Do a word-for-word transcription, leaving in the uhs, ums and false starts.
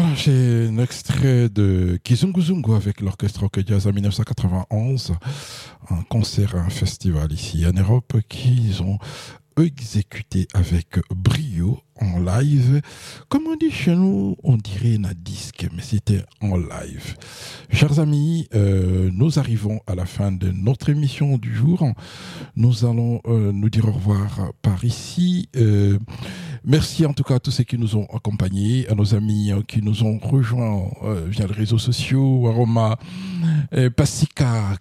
Voilà, c'est un extrait de Kizungu Zungu avec l'orchestre Rock Jazz en dix-neuf cent quatre-vingt-onze, un concert, un festival ici en Europe qu'ils ont exécuté avec brio en live. Comme on dit chez nous, on dirait un disque, mais c'était en live. Chers amis, euh, nous arrivons à la fin de notre émission du jour. Nous allons euh, nous dire au revoir par ici. Euh, merci en tout cas à tous ceux qui nous ont accompagnés, à nos amis qui nous ont rejoints euh, via les réseaux sociaux, Aroma, euh, Passika,